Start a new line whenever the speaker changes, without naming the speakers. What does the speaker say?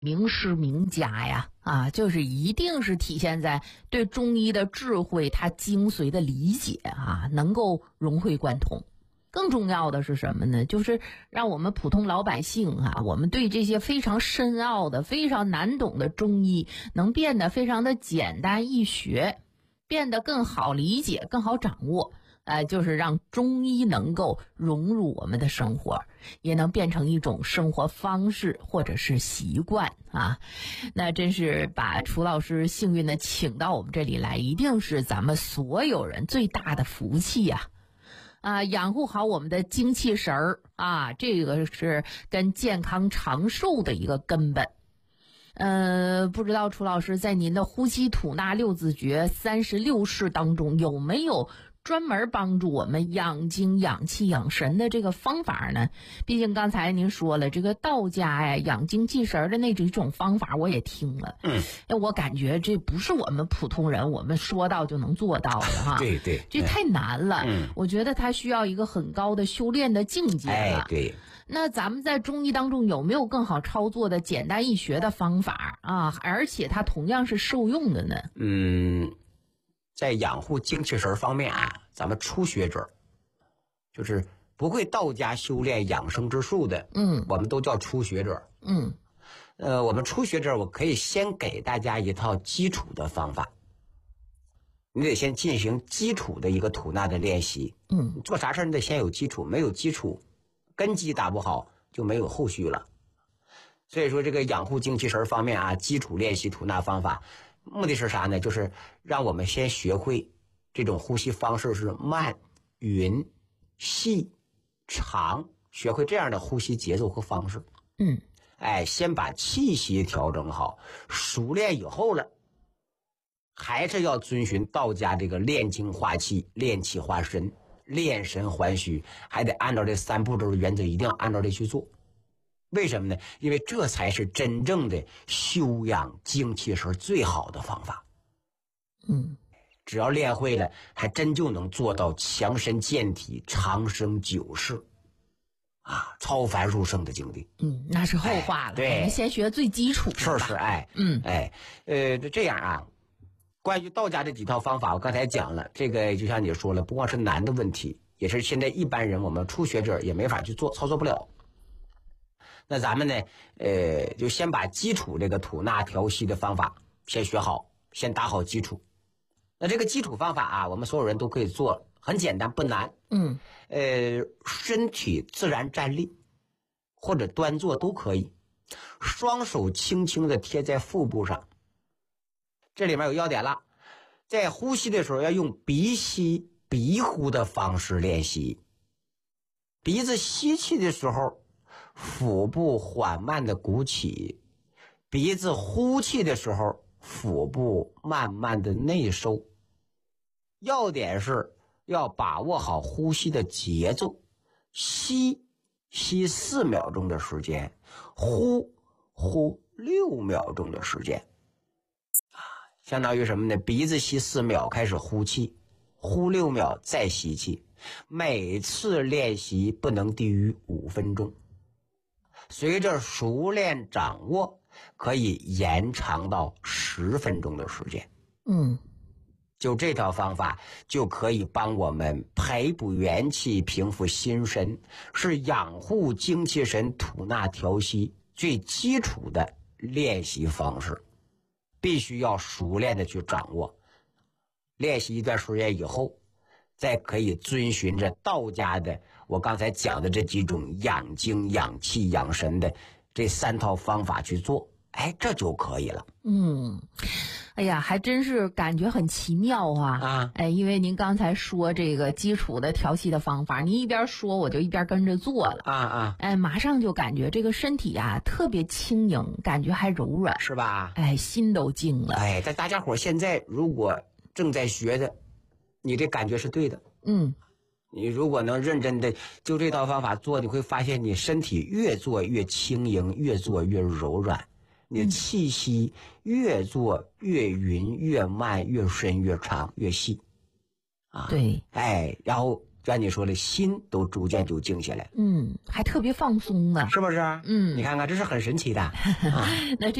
名师名家呀，就是一定是体现在对中医的智慧，它精髓的理解能够融会贯通。更重要的是什么呢？就是让我们普通老百姓我们对这些非常深奥的、非常难懂的中医，能变得非常的简单易学，变得更好理解、更好掌握。就是让中医能够融入我们的生活，也能变成一种生活方式或者是习惯那真是把楚老师幸运的请到我们这里来，一定是咱们所有人最大的福气养护好我们的精气神儿这个是跟健康长寿的一个根本。不知道楚老师在您的呼吸吐纳六字诀36式当中有没有专门帮助我们养精养气养神的这个方法呢？毕竟刚才您说了，这个道家养精气神的那几种方法我也听了。我感觉这不是我们普通人我们说到就能做到的
对，
这太难了。我觉得它需要一个很高的修炼的境界了。
对。
那咱们在中医当中有没有更好操作的简单易学的方法而且它同样是受用的呢？
在养护精气神方面咱们初学者，就是不会道家修炼养生之术的，我们都叫初学者。我们初学者，我可以先给大家一套基础的方法。你得先进行基础的一个吐纳的练习。做啥事你得先有基础，没有基础，根基打不好就没有后续了。所以说这个养护精气神方面基础练习吐纳方法，目的是啥呢？就是让我们先学会这种呼吸方式是慢、匀、细、长，学会这样的呼吸节奏和方式。先把气息调整好，熟练以后了，还是要遵循道家这个炼精化气、炼气化神、炼神还虚，还得按照这3步骤的原则，一定要按照这去做。为什么呢？因为这才是真正的修养精气神最好的方法。只要练会了，还真就能做到强身健体、长生久世超凡入圣的境地。
那是后话了。
对，
我们先学最基础的
是这样关于道家这几套方法，我刚才讲了，这个就像你说了，不光是难的问题，也是现在一般人我们初学者也没法去做，操作不了。那咱们呢就先把基础这个吐纳调息的方法先学好，先打好基础。那这个基础方法我们所有人都可以做，很简单不难。身体自然站立或者端坐都可以，双手轻轻的贴在腹部上。这里面有要点了，在呼吸的时候要用鼻吸鼻呼的方式练习。鼻子吸气的时候，腹部缓慢的鼓起；鼻子呼气的时候，腹部慢慢的内收。要点是要把握好呼吸的节奏，吸4秒钟的时间，呼6秒钟的时间相当于什么呢？鼻子吸4秒开始呼气，呼6秒再吸气，每次练习不能低于5分钟。随着熟练掌握，可以延长到10分钟的时间。就这套方法就可以帮我们培补元气、平复心神，是养护精气神、吐纳调息最基础的练习方式，必须要熟练的去掌握。练习一段时间以后，再可以遵循着道家的我刚才讲的这几种养精养气养神的这3套方法去做，这就可以了。
哎呀，还真是感觉很奇妙因为您刚才说这个基础的调息的方法，您一边说我就一边跟着做了马上就感觉这个身体特别轻盈，感觉还柔软，
是吧？
心都静了。
但大家伙现在如果正在学的，你这感觉是对的。你如果能认真的就这套方法做，你会发现你身体越做越轻盈，越做越柔软，你的气息越做越匀、越慢、越深、越长、越细
对，
然后就按你说的，心都逐渐就静下来，
还特别放松呢，
是不是？
嗯，
你看看，这是很神奇的啊。
那